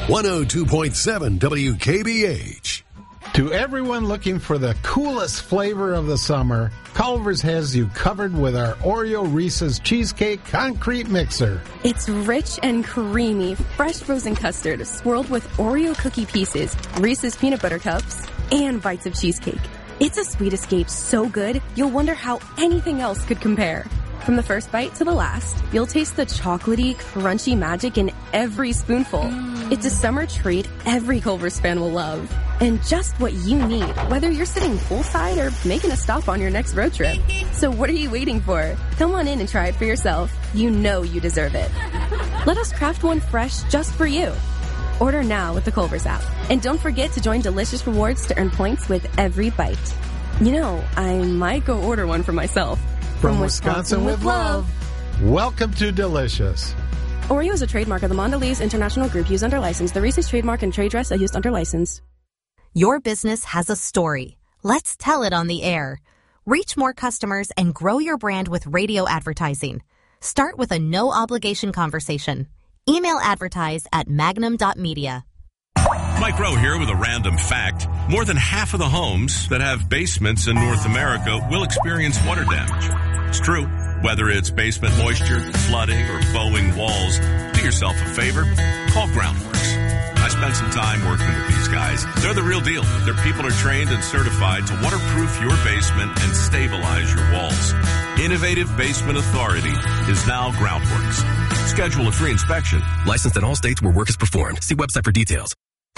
102.7 WKBH. To everyone looking for the coolest flavor of the summer, Culver's has you covered with our Oreo Reese's Cheesecake Concrete Mixer. It's rich and creamy, fresh frozen custard swirled with Oreo cookie pieces, Reese's peanut butter cups, and bites of cheesecake. It's a sweet escape so good, you'll wonder how anything else could compare. From the first bite to the last, you'll taste the chocolatey, crunchy magic in every spoonful. It's a summer treat every Culver's fan will love. And just what you need, whether you're sitting poolside or making a stop on your next road trip. So what are you waiting for? Come on in and try it for yourself. You know you deserve it. Let us craft one fresh just for you. Order now with the Culver's app. And don't forget to join Delicious Rewards to earn points with every bite. You know, I might go order one for myself. From Wisconsin with love. Welcome to Delicious. Oreo is a trademark of the Mondelez International Group used under license. The Reese's trademark and trade dress are used under license. Your business has a story. Let's tell it on the air. Reach more customers and grow your brand with radio advertising. Start with a no-obligation conversation. Email advertise at magnum.media. Mike Rowe here with a random fact. More than half of the homes that have basements in North America will experience water damage. It's true. Whether it's basement moisture, flooding, or bowing walls, do yourself a favor. Call Groundworks. I spent some time working with these guys. They're the real deal. Their people are trained and certified to waterproof your basement and stabilize your walls. Innovative Basement Authority is now Groundworks. Schedule a free inspection. Licensed in all states where work is performed. See website for details.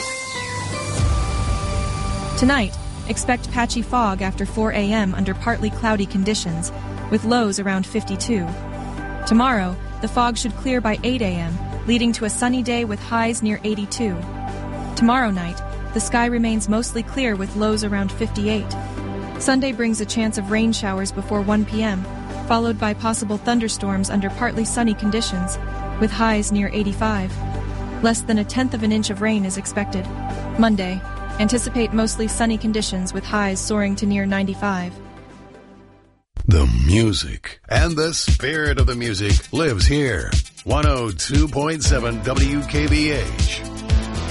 Tonight, expect patchy fog after 4 a.m. under partly cloudy conditions, with lows around 52. Tomorrow, the fog should clear by 8 a.m., leading to a sunny day with highs near 82. Tomorrow night, the sky remains mostly clear with lows around 58. Sunday brings a chance of rain showers before 1 p.m., followed by possible thunderstorms under partly sunny conditions, with highs near 85. Less than 1/10 of an inch of rain is expected. Monday, anticipate mostly sunny conditions with highs soaring to near 95. The music and the spirit of the music lives here. 102.7 WKBH.